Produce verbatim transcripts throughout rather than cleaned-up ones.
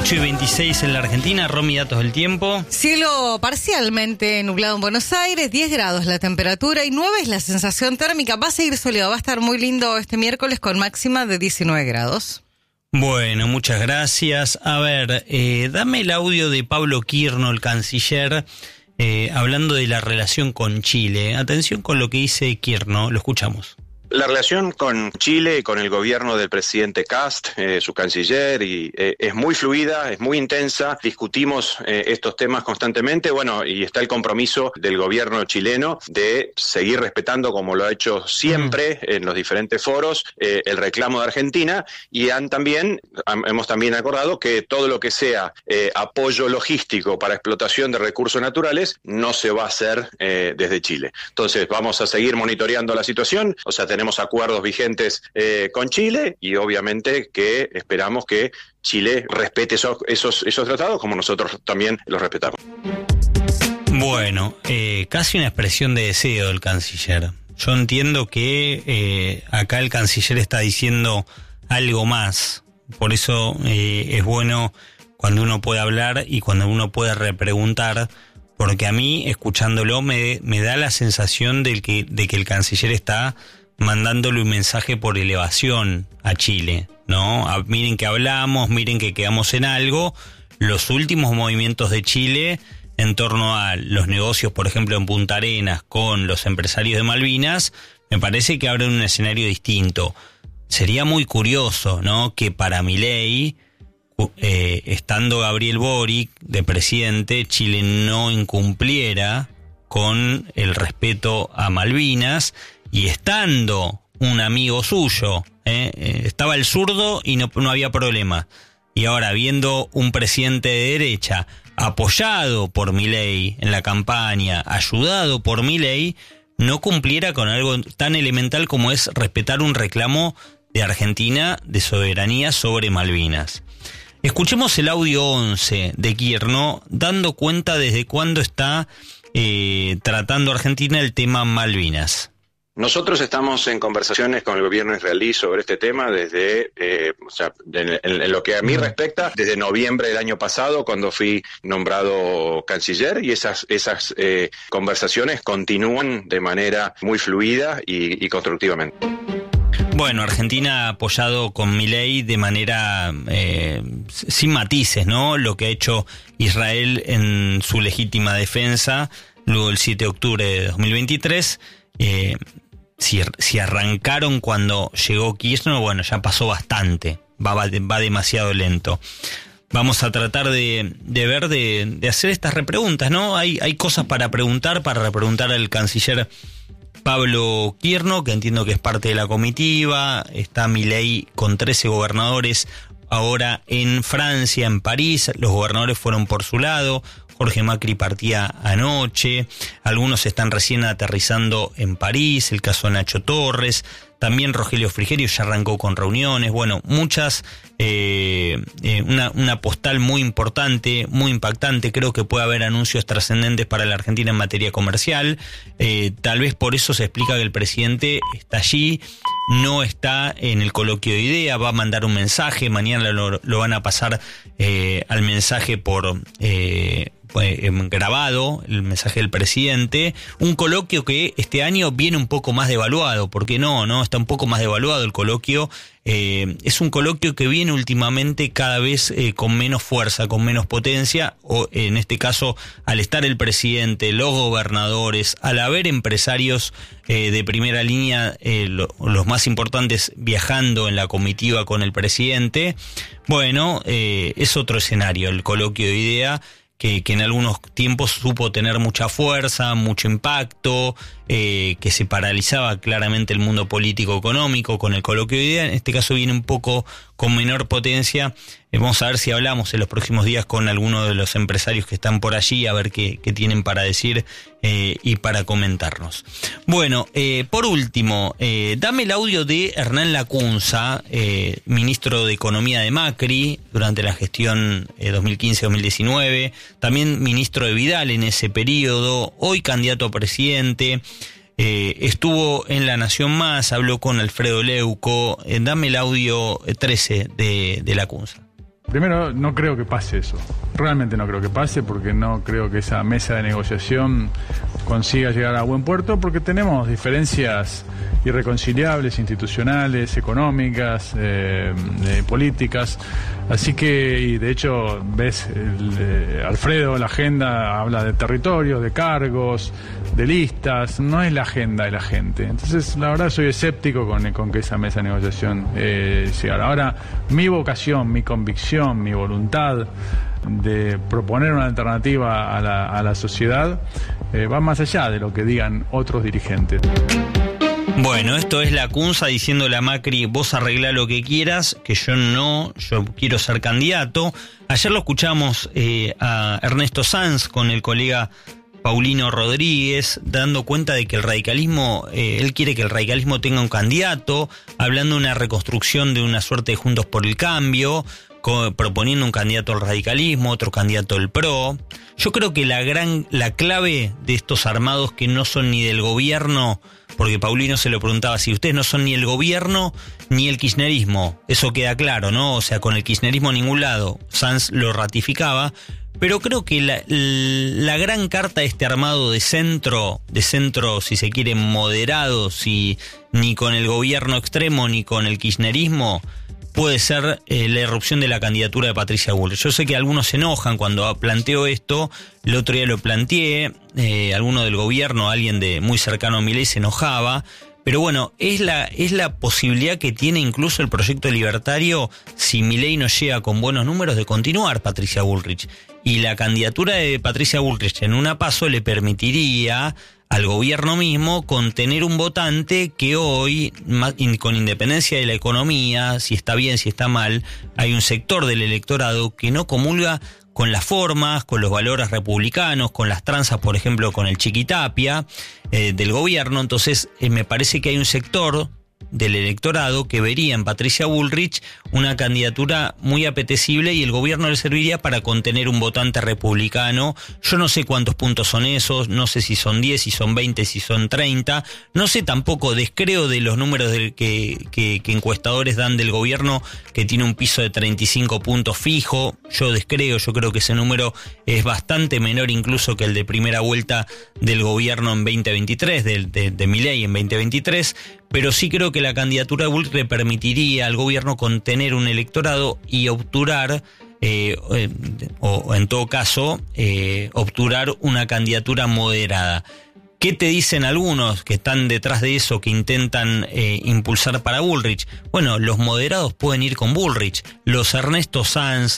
ocho y veintiséis en la Argentina. Romy, datos del tiempo. Cielo parcialmente nublado en Buenos Aires, diez grados la temperatura y nueve es la sensación térmica. Va a seguir soleado, va a estar muy lindo este miércoles con máxima de diecinueve grados. Bueno, muchas gracias. A ver, eh, dame el audio de Pablo Quirno, el canciller, eh, hablando de la relación con Chile. Atención con lo que dice Quirno, lo escuchamos. La relación con Chile, con el gobierno del presidente Kast, eh, su canciller, y eh, es muy fluida, es muy intensa. Discutimos eh, estos temas constantemente, bueno, y está el compromiso del gobierno chileno de seguir respetando, como lo ha hecho siempre mm. en los diferentes foros, eh, el reclamo de Argentina, y han también han, hemos también acordado que todo lo que sea eh, apoyo logístico para explotación de recursos naturales no se va a hacer eh, desde Chile. Entonces vamos a seguir monitoreando la situación, o sea, tenemos Tenemos acuerdos vigentes eh, con Chile y obviamente que esperamos que Chile respete esos, esos, esos tratados como nosotros también los respetamos. Bueno, eh, casi una expresión de deseo del canciller. Yo entiendo que eh, acá el canciller está diciendo algo más. Por eso eh, es bueno cuando uno puede hablar y cuando uno puede repreguntar, porque a mí, escuchándolo, me, me da la sensación de que, de que el canciller está mandándole un mensaje por elevación a Chile, ¿no? A, miren que hablamos, miren que quedamos en algo. Los últimos movimientos de Chile en torno a los negocios, por ejemplo, en Punta Arenas con los empresarios de Malvinas, me parece que abren un escenario distinto. Sería muy curioso, ¿no?, que para Milei, eh, estando Gabriel Boric de presidente, Chile no incumpliera con el respeto a Malvinas. Y estando un amigo suyo, ¿eh? estaba el zurdo y no, no había problema. Y ahora, viendo un presidente de derecha apoyado por Milei en la campaña, ayudado por Milei, no cumpliera con algo tan elemental como es respetar un reclamo de Argentina de soberanía sobre Malvinas. Escuchemos el audio once de Quirno, dando cuenta desde cuándo está eh, tratando Argentina el tema Malvinas. Nosotros estamos en conversaciones con el gobierno israelí sobre este tema desde, eh, o sea, en, en lo que a mí respecta, desde noviembre del año pasado, cuando fui nombrado canciller, y esas esas eh, conversaciones continúan de manera muy fluida y, y constructivamente. Bueno, Argentina ha apoyado con Milei de manera eh, sin matices, ¿no?, lo que ha hecho Israel en su legítima defensa luego del siete de octubre de dos mil veintitrés. Eh, si, si arrancaron cuando llegó Kirchner, bueno, ya pasó bastante, va, va, va demasiado lento. Vamos a tratar de, de ver, de, de hacer estas repreguntas, ¿no? Hay, hay cosas para preguntar, para repreguntar al canciller Pablo Quirno, que entiendo que es parte de la comitiva. Está Milei con trece gobernadores ahora en Francia, en París. Los gobernadores fueron por su lado. Jorge Macri partía anoche, algunos están recién aterrizando en París, el caso de Nacho Torres, también Rogelio Frigerio ya arrancó con reuniones, bueno, muchas, eh, eh, una, una postal muy importante, muy impactante. Creo que puede haber anuncios trascendentes para la Argentina en materia comercial, eh, tal vez por eso se explica que el presidente está allí, no está en el coloquio de idea, va a mandar un mensaje, mañana lo, lo van a pasar eh, al mensaje por eh, grabado, el mensaje del presidente, un coloquio que este año viene un poco más devaluado, porque no, no, está un poco más devaluado el coloquio, eh, es un coloquio que viene últimamente cada vez eh, con menos fuerza, con menos potencia, o en este caso, al estar el presidente, los gobernadores, al haber empresarios eh, de primera línea, eh, lo, los más importantes viajando en la comitiva con el presidente, bueno, eh, es otro escenario, el coloquio de idea, Que, que en algunos tiempos supo tener mucha fuerza, mucho impacto, eh, que se paralizaba claramente el mundo político-económico con el coloquio de idea. En este caso viene un poco con menor potencia. Eh, vamos a ver si hablamos en los próximos días con algunos de los empresarios que están por allí, a ver qué, qué tienen para decir eh, y para comentarnos. Bueno, eh, por último, eh, dame el audio de Hernán Lacunza, eh, ministro de Economía de Macri, durante la gestión eh, dos mil quince a dos mil diecinueve, también ministro de Vidal en ese periodo, hoy candidato a presidente. Eh, estuvo en La Nación Más, habló con Alfredo Leuco. Eh, dame el audio trece de, de Lacunza. Primero, no creo que pase eso. Realmente no creo que pase, porque no creo que esa mesa de negociación consiga llegar a buen puerto, porque tenemos diferencias irreconciliables, institucionales, económicas, eh, eh, políticas. Así que, y de hecho, ves, el, eh, Alfredo, la agenda habla de territorios, de cargos, de listas. No es la agenda de la gente. Entonces, la verdad, soy escéptico con, con que esa mesa de negociación eh, llegara. Ahora, mi vocación, mi convicción, mi voluntad de proponer una alternativa a la, a la sociedad eh, va más allá de lo que digan otros dirigentes. Bueno, esto es la Cunza diciéndole a Macri: vos arreglá lo que quieras, que yo no, yo quiero ser candidato. Ayer lo escuchamos eh, a Ernesto Sanz con el colega Paulino Rodríguez, dando cuenta de que el radicalismo, eh, él quiere que el radicalismo tenga un candidato, hablando de una reconstrucción de una suerte de Juntos por el Cambio, co- proponiendo un candidato al radicalismo, otro candidato al P R O. Yo creo que la gran, la clave de estos armados que no son ni del gobierno, porque Paulino se lo preguntaba, si ustedes no son ni el gobierno ni el kirchnerismo, eso queda claro, ¿no? O sea, con el kirchnerismo a ningún lado. Sanz lo ratificaba. Pero creo que la, la gran carta de este armado de centro, de centro, si se quiere, moderado, si ni con el gobierno extremo ni con el kirchnerismo, puede ser eh, la irrupción de la candidatura de Patricia Bullrich. Yo sé que algunos se enojan cuando planteo esto, el otro día lo planteé, eh, alguno del gobierno, alguien de muy cercano a Milei se enojaba. Pero bueno, es la, es la posibilidad que tiene incluso el proyecto libertario, si Milei no llega con buenos números, de continuar Patricia Bullrich. Y la candidatura de Patricia Bullrich en una PASO le permitiría al gobierno mismo contener un votante que hoy, con independencia de la economía, si está bien, si está mal, hay un sector del electorado que no comulga con las formas, con los valores republicanos, con las tranzas, por ejemplo, con el Chiquitapia eh, del gobierno. Entonces, eh, me parece que hay un sector del electorado que vería en Patricia Bullrich una candidatura muy apetecible y el gobierno le serviría para contener un votante republicano. Yo no sé cuántos puntos son esos, no sé si son diez, si son veinte, si son treinta, no sé tampoco, descreo de los números del que, que, que encuestadores dan del gobierno, que tiene un piso de treinta y cinco puntos fijo. Yo descreo, yo creo que ese número es bastante menor incluso que el de primera vuelta del gobierno en veinte veintitrés, de, de, de Milei en veinte veintitrés, pero sí creo que la candidatura de Bullrich le permitiría al gobierno contener un electorado y obturar, eh, eh, o en todo caso, eh, obturar una candidatura moderada. ¿Qué te dicen algunos que están detrás de eso, que intentan eh, impulsar para Bullrich? Bueno, los moderados pueden ir con Bullrich. Los Ernesto Sanz,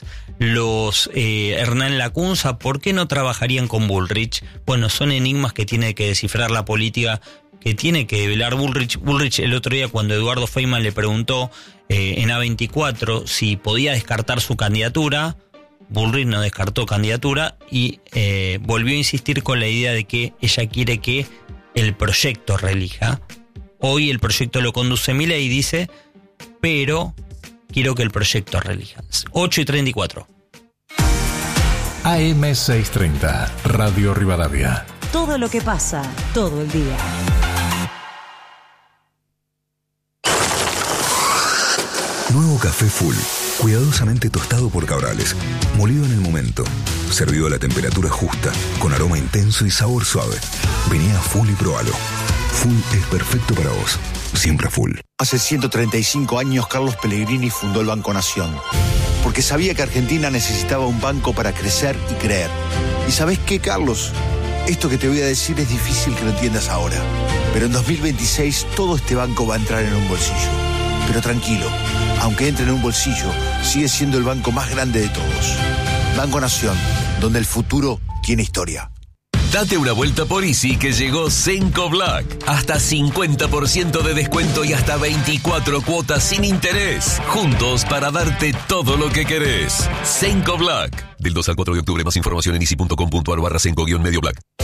los eh, Hernán Lacunza, ¿por qué no trabajarían con Bullrich? Bueno, son enigmas que tiene que descifrar la política, que tiene que develar Bullrich. Bullrich el otro día, cuando Eduardo Feynman le preguntó eh, en A veinticuatro si podía descartar su candidatura, Bullrich no descartó candidatura y eh, volvió a insistir con la idea de que ella quiere que el proyecto reelija. Hoy el proyecto lo conduce Milei, dice, pero quiero que el proyecto reelija. ocho y treinta y cuatro. A M seiscientos treinta, Radio Rivadavia. Todo lo que pasa, todo el día. Nuevo café Full, cuidadosamente tostado por Cabrales, molido en el momento, servido a la temperatura justa, con aroma intenso y sabor suave. Vení a Full y probalo. Full es perfecto para vos, siempre Full. Hace ciento treinta y cinco años Carlos Pellegrini fundó el Banco Nación, porque sabía que Argentina necesitaba un banco para crecer y creer. ¿Y sabés qué, Carlos? Esto que te voy a decir es difícil que lo entiendas ahora, pero en dos mil veintiséis todo este banco va a entrar en un bolsillo. Pero tranquilo, aunque entre en un bolsillo, sigue siendo el banco más grande de todos. Banco Nación, donde el futuro tiene historia. Date una vuelta por Easy, que llegó Cenco Black. Hasta cincuenta por ciento de descuento y hasta veinticuatro cuotas sin interés. Juntos para darte todo lo que querés. Cenco Black. Del dos al cuatro de octubre. Más información en easy punto com punto ar barra cenco guión medio black.